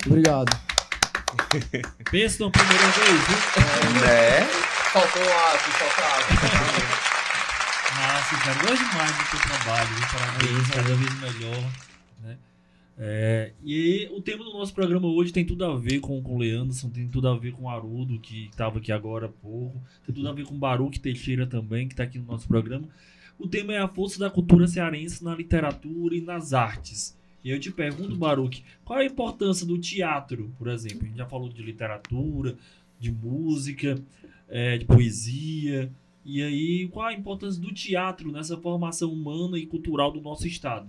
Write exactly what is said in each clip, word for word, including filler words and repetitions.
Obrigado. Pensa na primeira vez, viu? Né? Faltou aço, faltou aço. Massa, cara. Eu gosto demais do teu trabalho, viu? Parabéns, cada vez melhor, né? É, e o tema do nosso programa hoje tem tudo a ver com, com o Leanderson, tem tudo a ver com o Haroldo, que estava aqui agora há pouco, tem tudo a ver com o Baruque Teixeira também, que está aqui no nosso programa. O tema é a força da cultura cearense na literatura e nas artes. E eu te pergunto, Baruque, qual é a importância do teatro, por exemplo? A gente já falou de literatura, de música, é, de poesia. E aí, qual a importância do teatro nessa formação humana e cultural do nosso estado?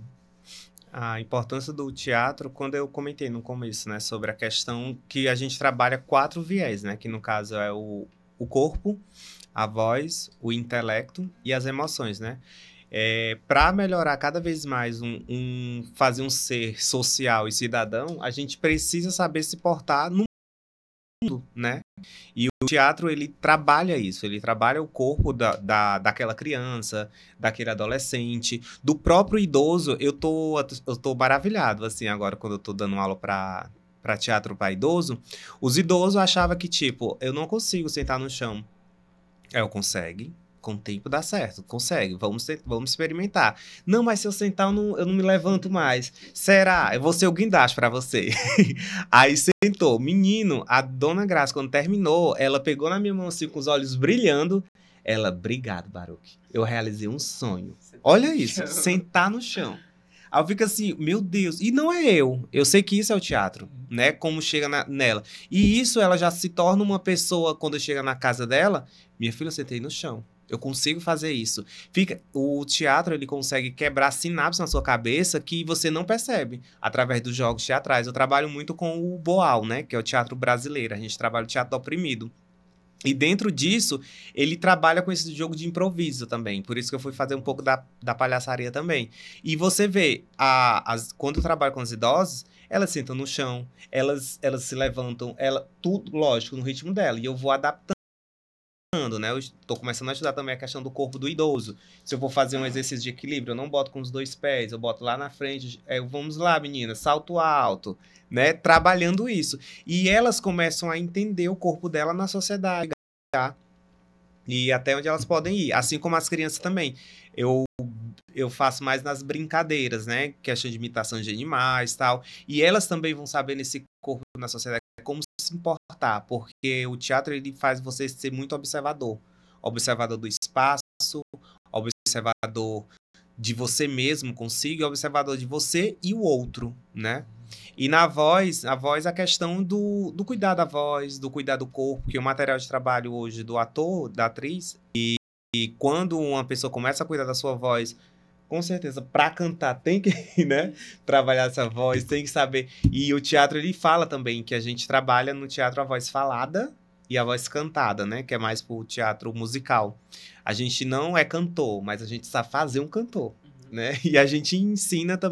A importância do teatro, quando eu comentei no começo, né, sobre a questão que a gente trabalha quatro viés, né, que no caso é o, o corpo, a voz, o intelecto e as emoções, né? É, para melhorar cada vez mais um, um, fazer um ser social e cidadão, a gente precisa saber se portar no mundo, né? E o teatro, ele trabalha isso, ele trabalha o corpo da, da, daquela criança, daquele adolescente, do próprio idoso. Eu tô, eu tô maravilhado, assim, agora, quando eu tô dando aula para para teatro para idoso. Os idosos achavam que, tipo, eu não consigo sentar no chão. É, eu consegue. Com o tempo dá certo, consegue, vamos, vamos experimentar. Não, mas se eu sentar, eu não, eu não me levanto mais. Será? Eu vou ser o guindaste pra você. Aí sentou. Menino, a dona Graça, quando terminou, ela pegou na minha mão assim, com os olhos brilhando. Ela, obrigado, Baruque. Eu realizei um sonho. Olha isso, sentar no chão. Aí eu fico assim, meu Deus. E não é eu. Eu sei que isso é o teatro, né? Como chega na, nela. E isso, ela já se torna uma pessoa, quando chega na casa dela, minha filha, eu sentei no chão. Eu consigo fazer isso. Fica, o teatro, ele consegue quebrar sinapses na sua cabeça que você não percebe através dos jogos teatrais. Eu trabalho muito com o Boal, né? Que é o teatro brasileiro. A gente trabalha o teatro do oprimido. E dentro disso, ele trabalha com esse jogo de improviso também. Por isso que eu fui fazer um pouco da, da palhaçaria também. E você vê, a, as, quando eu trabalho com os idosos, elas sentam no chão, elas, elas se levantam, ela, tudo, lógico, no ritmo dela. E eu vou adaptando. Né? Eu estou começando a estudar também a questão do corpo do idoso. Se eu vou fazer um exercício de equilíbrio, eu não boto com os dois pés, eu boto lá na frente. É, vamos lá, menina, salto alto, né? Trabalhando isso. E elas começam a entender o corpo dela na sociedade, tá? E até onde elas podem ir. Assim como as crianças também. Eu, eu faço mais nas brincadeiras, né? Questão de imitação de animais e tal. E elas também vão saber nesse corpo na sociedade como se importar, porque o teatro, ele faz você ser muito observador. Observador do espaço, observador de você mesmo consigo, e observador de você e o outro, né? E na voz, a voz, a questão do, do cuidar da voz, do cuidar do corpo, que o material de trabalho hoje do ator, da atriz, e, e quando uma pessoa começa a cuidar da sua voz, com certeza, para cantar tem que, né, trabalhar essa voz, tem que saber. E o teatro, ele fala também que a gente trabalha no teatro a voz falada e a voz cantada, né, que é mais pro teatro musical. A gente não é cantor, mas a gente sabe fazer um cantor, né, e a gente ensina também